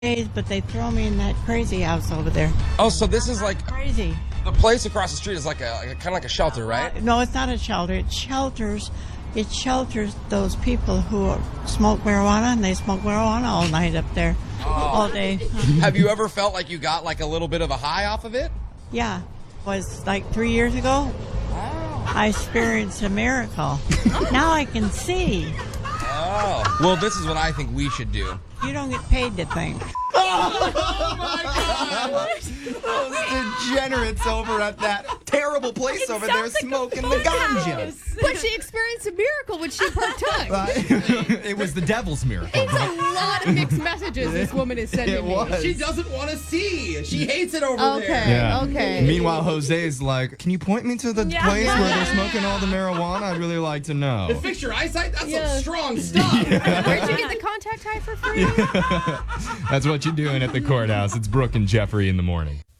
days, but they throw me in that crazy house over there. Oh, so this is like Crazy. the place across the street is like a kind of like a shelter, right? No, it's not a shelter. It shelters those people who smoke marijuana, and they smoke marijuana all night up there, all day. Have you ever felt like you got like a little bit of a high off of it? Yeah, was like 3 years ago. I experienced a miracle. Now I can see. Oh. Well, this is what I think we should do. You don't get paid to think. Those degenerates over at that terrible place over there smoking the ganja. But she experienced a miracle when she partook. It was the devil's miracle. It's a lot of mixed messages this woman is sending It me. was. She doesn't want to see. She hates it over Okay, okay. Meanwhile, Jose's like, can you point me to the place where they're smoking all the marijuana? I'd really like to know. Fix your eyesight? That's Yeah. some strong stuff. Where'd you get the contact high for free? That's what you're doing at the courthouse. It's Brooke and Jeffrey in the morning.